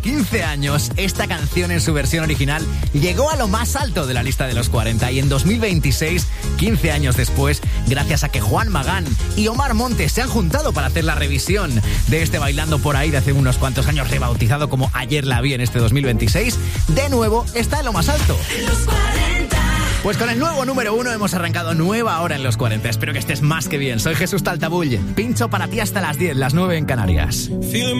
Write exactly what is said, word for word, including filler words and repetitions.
quince años, esta canción en su versión original llegó a lo más alto de la lista de los cuarenta y en dos mil veintiséis, quince años después, gracias a que Juan Magán y Omar Montes se han juntado para hacer la revisión de este Bailando por ahí de hace unos cuantos años, rebautizado como Ayer la vi en este dos mil veintiséis, de nuevo está en lo más alto. Los cuarenta. Pues con el nuevo número uno hemos arrancado nueva hora en los cuarenta. Espero que estés más que bien. Soy Jesús Taltabull. Pincho para ti hasta las diez, las nueve en Canarias. Feeling